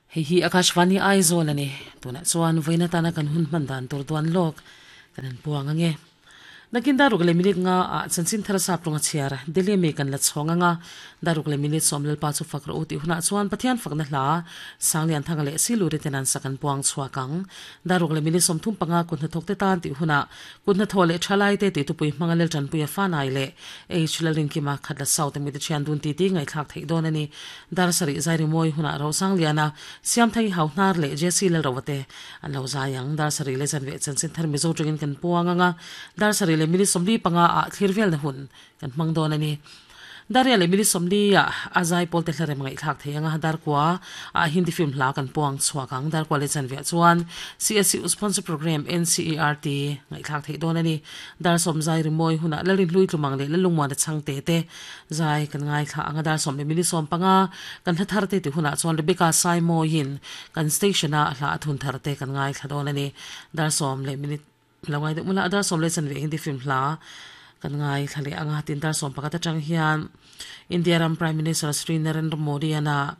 Hi Akashvani Aizolani, Tunatsuan Vainatana kan Hunmandan Turduan Lok, Kanan Puangange. Naging darug le milit nga at sansin terasap nga siyara, dili may kan latsonga nga, darug le milit somlal paso fakra uti huna atsuan patian fakna la, sang lian tangale silu ritenan sa kan puang suakang, darug le milit som tumpa nga kun natok tetan ti huna, kun natole chalay te ti tupuy mga leljan puya fanay le, chilalin kima kadla saute mi tiyan dun titi ngay kak thay doon ni, darasari zayri moy huna raw sang liana, siyam thay hawnar le jesi lal rawate, alaw zayang darasari le zanwe sansin termizo jungin kan puang nga, darasari le milit somli panga a thirvel na hun kan mangdona ni daria le milit somli azai polte hlare mga ithak theyanga dar kwa a hindi film la kan puang swakang dar kwa le chan ve chuan CSC sponsor program NCERT ngai thak thei dona ni dar som zai rimoi huna lalin lui tlumang le lalungwa na changte te zai kan ngai kha anga dar som le milit som panga kan thar te ti huna chuan Rebecca Saimo yin kan station a hla thun thar te kan ngai kha dona ni dar som le milit lawai de mula dar som lesson ve hindi film la kan ngai thale anga tin dar som pakata chang hian India ram Prime Minister Sri Narendra Modi ana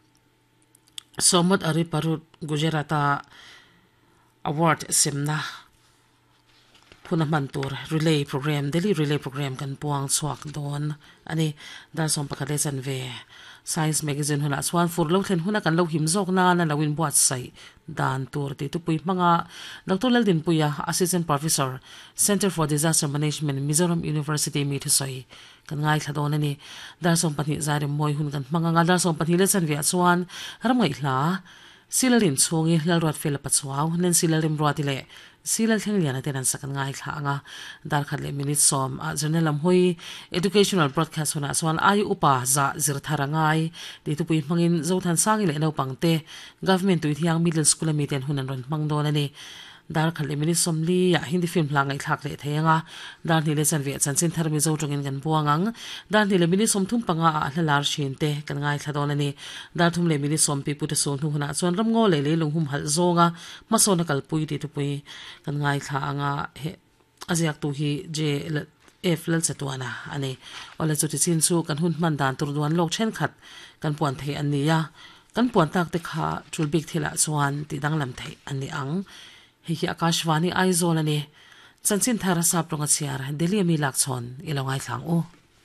somot ari parut Gujarata award simna puna mantur relay program daily relay program kan puang swak don ani dar som pakata lesson ve Science magazine huna swan furlo thlen huna kan lo himzok na lawin buat sai dan tur ti tu pui manga Dr. Laldin Puya Assistant Professor Center for Disaster Management Mizoram University mi thusai kan ngai thadon ani dar som pani zare moi hun kan manga nga dar som pani lesson via swan haramai hla silalin chungi hlalrat fel pachuaw nen silalim rotile silal theng liana tenan sakan ngai kha anga dar khatle minute som a journalam hoi educational broadcast hona swan ai upa za zir tharangai ti tu pui mangin zo than sangi le no pangte government tu thiang middle school mi ten hunan ron mangdon ani dar khatle minute som li ya hindi film hlangai thak le thayanga dar ni le chan ve chan sin tharmi zo tungin kan buangang dar ni le minute som thum panga a hlar shinte kan ngai thadon ani dar thum le minute som pi pu te so nu huna chon ram ngo le lunghum hal zonga masona kalpui ti tu pui kan ngai kha anga he aziak tu hi je f lal chatwana ani wala chu ti sin chu kan hun man dan tur duan lok chen khat kan puan thei an nia kan puan tak te kha chulbik thila chuan ti dang lam thei ani ang hi Akashvani Aizol ani chanchin thara sap ronga chiar Delhi mi lak chon ilongai thlang u.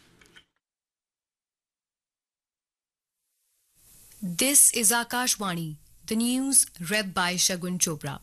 This is Akashvani, the news read by Shagun Chopra.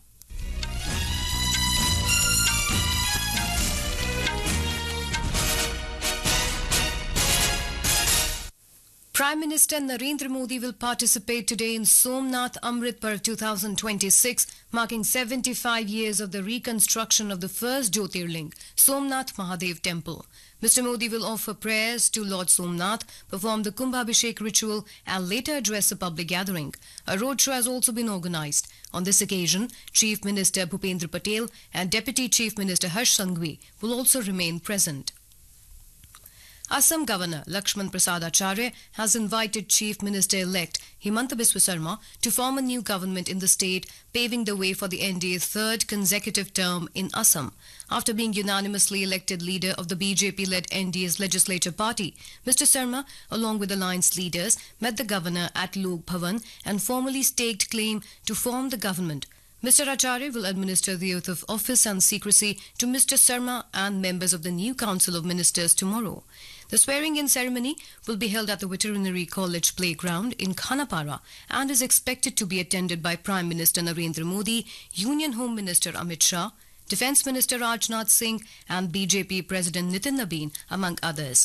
Prime Minister Narendra Modi will participate today in Somnath Amrit Parv 2026, marking 75 years of the reconstruction of the first Jyotirling, Somnath Mahadev Temple. Mr. Modi will offer prayers to Lord Somnath, perform the Kumbhabhishek ritual and later address a public gathering. A roadshow has also been organized. On this occasion, Chief Minister Bhupendra Patel and Deputy Chief Minister Harsh Sanghvi will also remain present. Assam Governor Lakshman Prasad Acharya has invited Chief Minister-elect Himanta Biswa Sarma to form a new government in the state, paving the way for the NDA's third consecutive term in Assam. After being unanimously elected leader of the BJP-led NDA's legislature party, Mr. Sarma, along with alliance leaders, met the governor at Lok Bhavan and formally staked claim to form the government. Mr. Acharya will administer the oath of office and secrecy to Mr. Sarma and members of the new Council of Ministers tomorrow. The swearing-in ceremony will be held at the Veterinary College Playground in Khanapara and is expected to be attended by Prime Minister Narendra Modi, Union Home Minister Amit Shah, Defence Minister Rajnath Singh and BJP President Nitin Nabin, among others.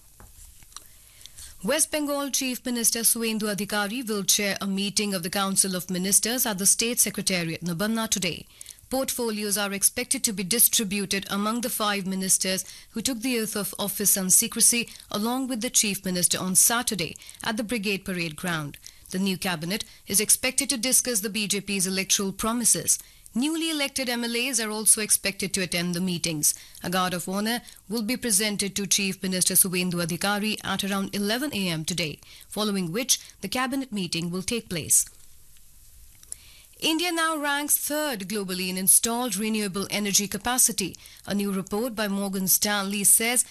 West Bengal Chief Minister Suvendu Adhikari will chair a meeting of the Council of Ministers at the State Secretariat Nabanna today. Portfolios are expected to be distributed among the 5 ministers who took the oath of office and secrecy along with the Chief Minister on Saturday at the Brigade Parade Ground. The new cabinet is expected to discuss the BJP's electoral promises. Newly elected MLAs are also expected to attend the meetings. A guard of honor will be presented to Chief Minister Suvendu Adhikari at around 11 a.m. today, following which the cabinet meeting will take place. India now ranks 3rd globally in installed renewable energy capacity. A new report by Morgan Stanley says